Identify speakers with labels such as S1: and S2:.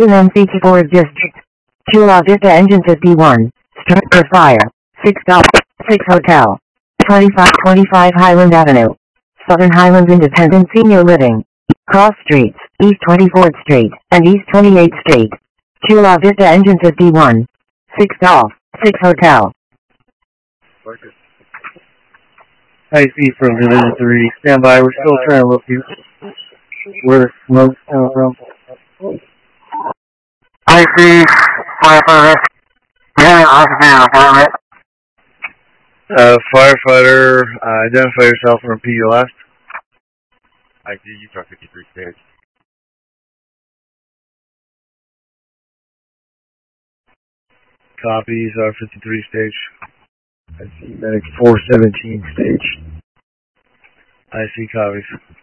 S1: NC Forest District. Chula Vista Engine 51. Structure fire. 6 Golf. 6 Hotel. 2525 Highland Avenue. Southern Highlands Independent Senior Living. Cross Streets, East 24th Street, and East 28th Street. Chula Vista Engine 51. 6 Golf. 6 Hotel.
S2: IC from Division 3. Stand by. We're still trying to locate where the smoke's coming from.
S3: IC, firefighter. Yeah, oxygen,
S2: Firefighter, identify yourself and repeat your last.
S4: IC, Utah 53 stage.
S2: Copies, 53 stage. IC medic 417 stage. IC copies.